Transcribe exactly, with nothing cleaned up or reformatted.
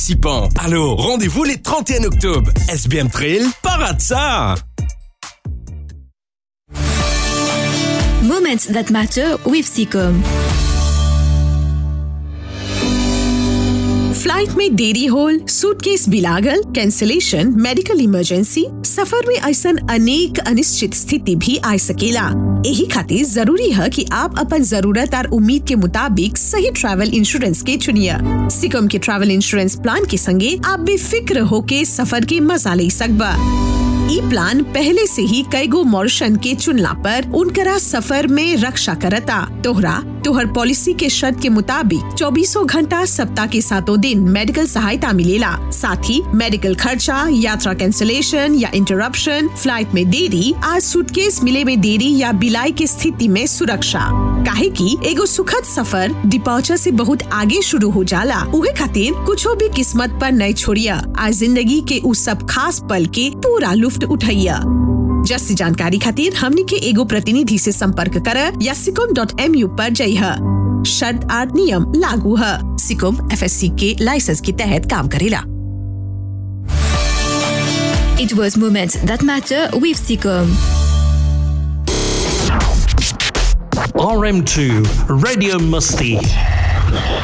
participants. Alors, rendez-vous les trente et un octobre. S B M Trail, parade ça! Moments that matter with Seacom. Flat में देरी होल, suitcase बिलागल, cancellation, medical emergency, सफर में ऐसन अनेक अनिश्चित स्थिति भी आ सकेला। यही खातिर जरूरी है कि आप अपन जरूरत और उम्मीद के मुताबिक सही ट्रैवल इंश्योरेंस के चुनिए। सिकम के ट्रैवल इंश्योरेंस प्लान के संगे आप बेफिक्र होके सफर के मजा ले सकबा। ई प्लान पहले से ही कईगो मॉरिशन के चुनला पर उनकरा सफर में रक्षा करता। तोहरा तोहर पॉलिसी के शर्त के मुताबिक चौबीसों घंटा सप्ताह के सातों दिन मेडिकल सहायता मिलेला। साथ ही मेडिकल खर्चा, यात्रा कैंसिलेशन या इंटरप्शन, फ्लाइट में देरी, आज सूटकेस मिले में देरी या बिलाई के स्थिति में सुरक्षा। काहे की एगो सुखद सफर डिपार्चर से बहुत आगे शुरू हो जाला। उहे खातिर कुछो भी किस्मत पर नहीं छोड़िया। आज जिंदगी के उस सब खास पल के पूरा लुफ्त उठाइया। जस्सी जानकारी खातिर हमनी के एगो प्रतिनिधि से संपर्क कर या सिकम डॉट एम यू पर जइहा। शर्त और नियम लागू है। सिकम एफ एस सी के लाइसेंस के तहत काम करेला। It was Moments that matter with Seacom. R M two Radio Musty.